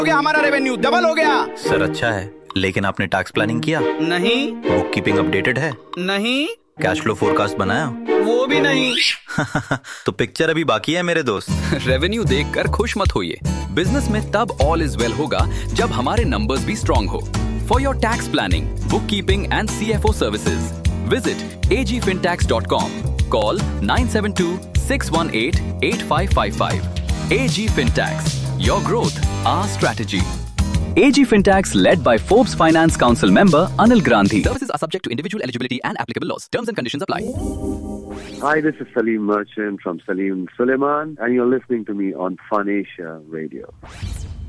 हो गया, हमारा रेवेन्यू डबल हो गया। सर अच्छा है, लेकिन आपने टैक्स प्लानिंग किया? नहीं। बुक कीपिंग अपडेटेड है? नहीं। कैश फ्लो फोरकास्ट बनाया? वो भी नहीं। तो पिक्चर अभी बाकी है मेरे दोस्त। रेवेन्यू देखकर खुश मत होइए। बिजनेस में तब ऑल इज वेल होगा जब हमारे नंबर्स भी स्ट्रॉन्ग हो। For your tax planning, book keeping and CFO services, visit agfintax.com. Call 972-618-8555. AG Fintax. Your growth, our strategy. AG Fintax, led by Forbes Finance Council member Anil Gandhi. Services are subject to individual eligibility and applicable laws. Terms and conditions apply. Hi, this is Salim Merchant from Salim Suleiman, and you're listening to me on Fun Asia Radio.